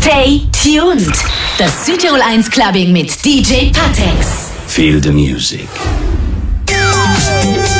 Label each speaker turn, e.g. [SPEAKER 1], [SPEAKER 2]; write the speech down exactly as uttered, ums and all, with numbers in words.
[SPEAKER 1] Stay tuned. Das Südtirol eins Clubbing mit D J Patex.
[SPEAKER 2] Feel the music.